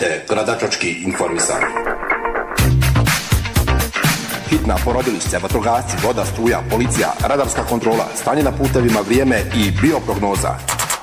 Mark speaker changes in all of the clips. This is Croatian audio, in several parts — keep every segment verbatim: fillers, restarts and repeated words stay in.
Speaker 1: Budite gradačački informisani. Hitna porodilište, vatrogasci, voda, struja, policija, radarska kontrola, stanje na putevima, vrijeme i bioprognoza.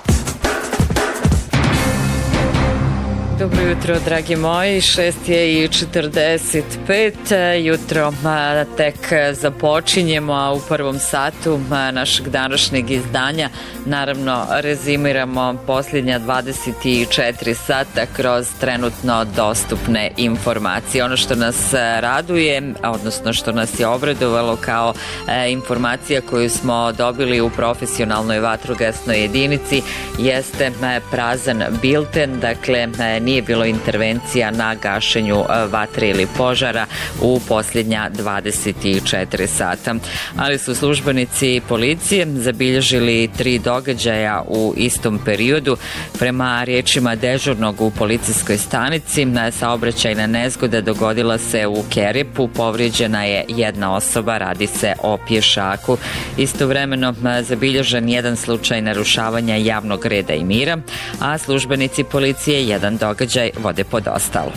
Speaker 2: Dobro jutro, dragi moji, šest je i četrdeset pet, jutro tek započinjemo, a u prvom satu našeg današnjeg izdanja naravno rezimiramo posljednja dvadeset četiri sata kroz trenutno dostupne informacije. Ono što nas raduje, odnosno što nas je obradovalo kao informacija koju smo dobili u profesionalnoj vatrogasnoj jedinici, jeste prazan bilten, dakle nije bilo intervencija na gašenju vatre ili požara u posljednja dvadeset četiri sata. Ali su službenici policije zabilježili tri događaja u istom periodu. Prema riječima dežurnog u policijskoj stanici, saobraćajna nezgoda dogodila se u Keripu, povrijeđena je jedna osoba, radi se o pješaku. Istovremeno zabilježen jedan slučaj narušavanja javnog reda i mira, a službenici policije jedan događaj vode pod ostalu.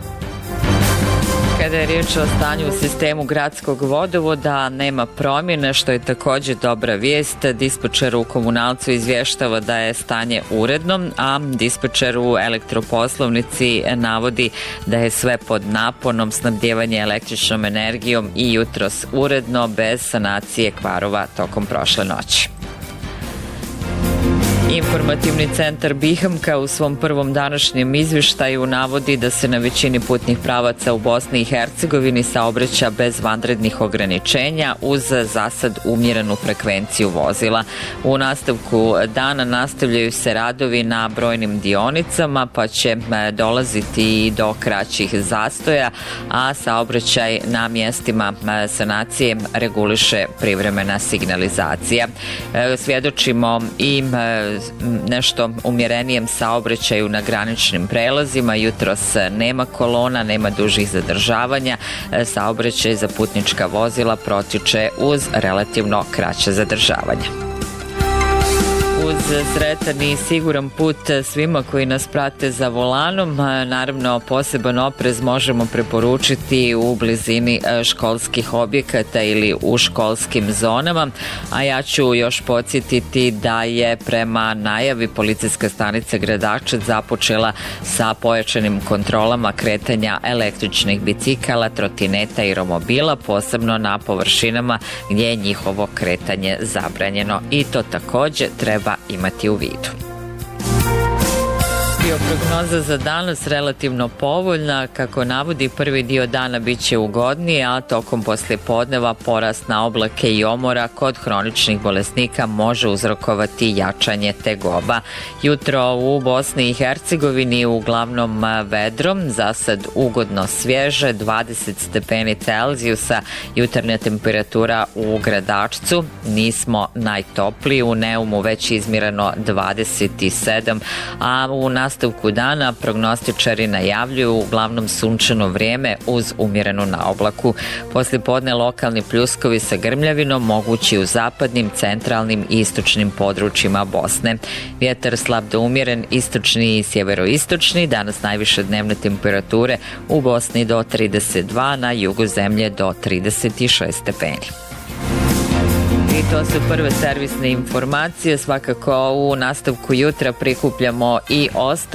Speaker 2: Kada je riječ o stanju u sistemu gradskog vodovoda, nema promjene, što je također dobra vijest. Dispečer u Komunalcu izvještava da je stanje uredno, a dispečer u Elektroposlovnici navodi da je sve pod naponom, snabdijevanje električnom energijom i jutros uredno, bez sanacije kvarova tokom prošle noći. Informativni centar Bihamka u svom prvom današnjem izvještaju navodi da se na većini putnih pravaca u Bosni i Hercegovini saobraća bez vanrednih ograničenja uz zasad umjerenu frekvenciju vozila. U nastavku dana nastavljaju se radovi na brojnim dionicama, pa će dolaziti i do kraćih zastoja, a saobraćaj na mjestima sanacije reguliše privremena signalizacija. Svjedočimo i nešto umjerenijem saobraćaju na graničnim prelazima. Jutros nema kolona, nema dužih zadržavanja. Saobraćaj za putnička vozila protiče uz relativno kraće zadržavanje. Uz sretan i siguran put svima koji nas prate za volanom, naravno poseban oprez možemo preporučiti u blizini školskih objekata ili u školskim zonama, a ja ću još podsjetiti da je prema najavi policijska stanica Gradačac započela sa pojačanim kontrolama kretanja električnih bicikala, trotineta i romobila, posebno na površinama gdje je njihovo kretanje zabranjeno, i to također treba imati u vidu. Prognoza za danas relativno povoljna, kako navodi prvi dio dana bit će ugodniji, a tokom poslijepodneva porast na oblake i omora kod hroničnih bolesnika može uzrokovati jačanje tegoba. Jutro u Bosni i Hercegovini uglavnom vedrom, zasad ugodno svježe, dvadeset stepeni Celzijusa, jutarnja temperatura u Gradačcu, nismo najtopliji, u Neumu već izmjereno dvadeset sedam, a u nastavku dana prognostičari najavljuju uglavnom sunčano vrijeme uz umjerenu naoblaku. Poslijepodne lokalni pljuskovi sa grmljavinom mogući u zapadnim, centralnim i istočnim područjima Bosne. Vjetar slab do umjeren, istočni i sjeveroistočni, danas najviše dnevne temperature u Bosni do trideset dva, na jugu zemlje do trideset šest stepeni. I to su prve servisne informacije. Svakako u nastavku jutra prikupljamo i ostale